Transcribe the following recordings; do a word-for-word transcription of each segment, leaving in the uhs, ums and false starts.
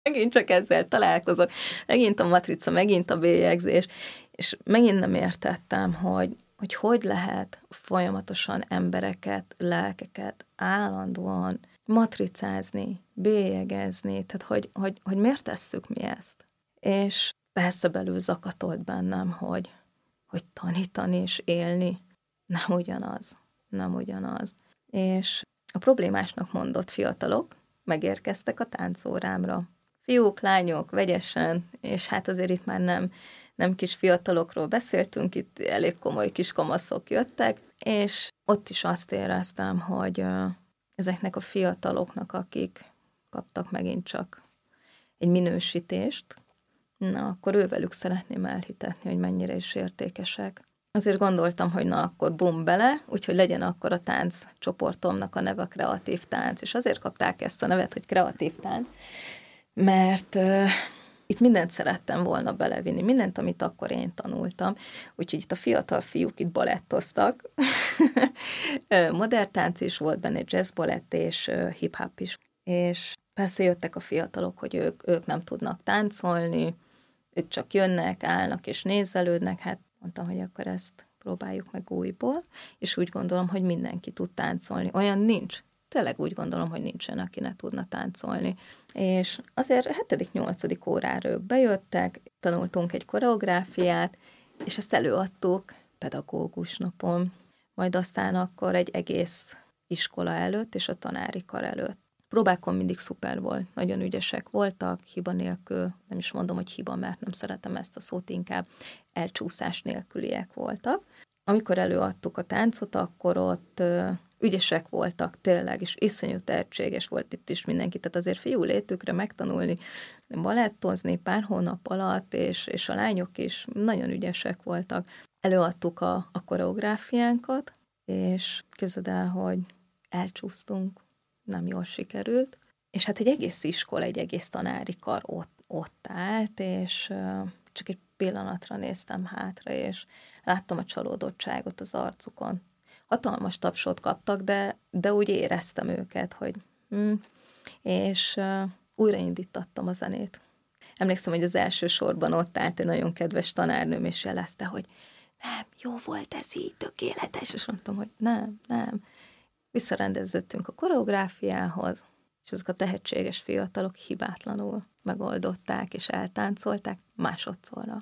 Megint csak ezzel találkozok, megint a matrica, megint a bélyegzés, és megint nem értettem, hogy hogy, hogy lehet folyamatosan embereket, lelkeket állandóan matricázni, bélyegezni, tehát hogy, hogy, hogy miért tesszük mi ezt. És persze belül zakatolt bennem, hogy, hogy tanítani és élni nem ugyanaz, nem ugyanaz. És a problémásnak mondott fiatalok megérkeztek a táncórámra. Fiúk, lányok, vegyesen, és hát azért itt már nem, nem kis fiatalokról beszéltünk, itt elég komoly kis kamaszok jöttek, és ott is azt éreztem, hogy ezeknek a fiataloknak, akik kaptak megint csak egy minősítést, na, akkor ővelük szeretném elhitetni, hogy mennyire is értékesek. Azért gondoltam, hogy na, akkor bum bele, úgyhogy legyen akkor a tánc csoportomnak a neve a kreatív tánc, és azért kapták ezt a nevet, hogy kreatív tánc, mert uh, itt mindent szerettem volna belevinni, mindent, amit akkor én tanultam, úgyhogy itt a fiatal fiúk itt balettoztak, modern tánc is volt benne, jazz balett és uh, hip-hop is, és persze jöttek a fiatalok, hogy ők, ők nem tudnak táncolni, ők csak jönnek, állnak és nézelődnek, hát mondtam, hogy akkor ezt próbáljuk meg újból, és úgy gondolom, hogy mindenki tud táncolni. Olyan nincs. Tényleg úgy gondolom, hogy nincsen, aki ne tudna táncolni. És azért hetedik-nyolcadik órára ők bejöttek, tanultunk egy koreográfiát, és ezt előadtuk pedagógus napon, majd aztán akkor egy egész iskola előtt, és a tanári kar előtt. Próbákon mindig szuper volt, nagyon ügyesek voltak, hiba nélkül, nem is mondom, hogy hiba, mert nem szeretem ezt a szót, inkább elcsúszás nélküliek voltak. Amikor előadtuk a táncot, akkor ott ö, ügyesek voltak tényleg, és iszonyú tehetséges volt itt is mindenki, tehát azért fiú létükre megtanulni balettozni pár hónap alatt, és, és a lányok is nagyon ügyesek voltak. Előadtuk a, a koreográfiánkat, és képzeld el, hogy elcsúsztunk, nem jól sikerült, és hát egy egész iskola, egy egész tanári kar ott, ott állt, és uh, csak egy pillanatra néztem hátra, és láttam a csalódottságot az arcukon. Hatalmas tapsot kaptak, de, de úgy éreztem őket, hogy hm, és uh, újraindítattam a zenét. Emlékszem, hogy az első sorban ott állt egy nagyon kedves tanárnőm, és jelezte, hogy nem, jó volt ez így, tökéletes, és mondtam, hogy nem, nem. Visszarendeződtünk a koreográfiához, és ezek a tehetséges fiatalok hibátlanul megoldották, és eltáncolták másodszorra.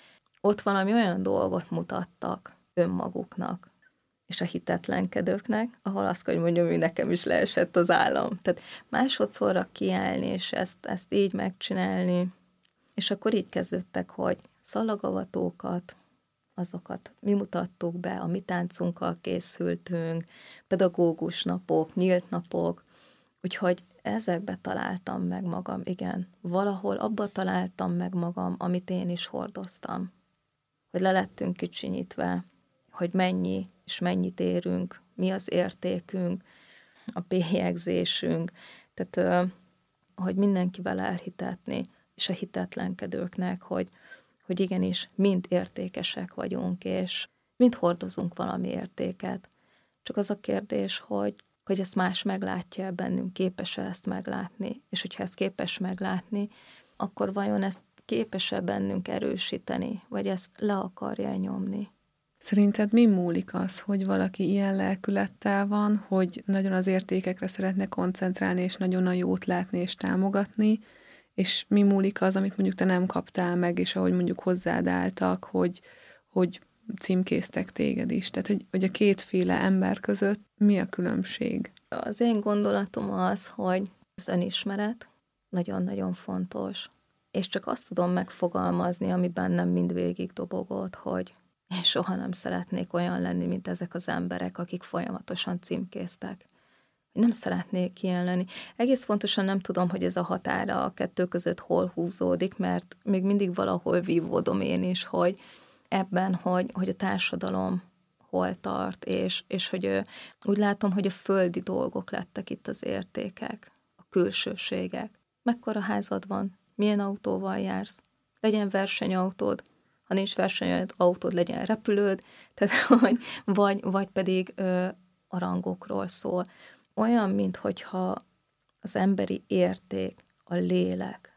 Ott valami olyan dolgot mutattak önmaguknak, és a hitetlenkedőknek, ahol azt, hogy mondjam, hogy nekem is leesett az állam. Tehát másodszorra kiállni, és ezt, ezt így megcsinálni, és akkor így kezdődtek, hogy szalagavatókat, azokat mi mutattuk be, a mi táncunkkal készültünk, pedagógus napok, nyílt napok, úgyhogy ezekbe találtam meg magam, igen, valahol abba találtam meg magam, amit én is hordoztam. Hogy le lettünk kicsinyítve, hogy mennyi és mennyit érünk, mi az értékünk, a bélyegzésünk, tehát hogy mindenkivel elhitetni, és a hitetlenkedőknek, hogy hogy igenis mind értékesek vagyunk, és mind hordozunk valami értéket. Csak az a kérdés, hogy, hogy ezt más meglátja bennünk, képes-e ezt meglátni, és hogyha ezt képes meglátni, akkor vajon ezt képes-e bennünk erősíteni, vagy ezt le akarja nyomni. Szerinted mi múlik az, hogy valaki ilyen lelkülettel van, hogy nagyon az értékekre szeretne koncentrálni, és nagyon a jót látni és támogatni, és mi múlik az, amit mondjuk te nem kaptál meg, és ahogy mondjuk hozzád álltak, hogy, hogy címkéztek téged is. Tehát, hogy, hogy a kétféle ember között mi a különbség? Az én gondolatom az, hogy az önismeret nagyon-nagyon fontos. És csak azt tudom megfogalmazni, ami bennem mindvégig dobogott, hogy én soha nem szeretnék olyan lenni, mint ezek az emberek, akik folyamatosan címkéztek. Nem szeretnék ilyen lenni. Egész pontosan nem tudom, hogy ez a határa a kettő között hol húzódik, mert még mindig valahol vívódom én is, hogy ebben, hogy, hogy a társadalom hol tart, és, és hogy úgy látom, hogy a földi dolgok lettek itt az értékek, a külsőségek. Mekkora házad van? Milyen autóval jársz? Legyen versenyautód, ha nincs versenyautód, legyen repülőd, tehát, hogy, vagy, vagy pedig ö, a rangokról szól. Olyan, minthogyha az emberi érték, a lélek,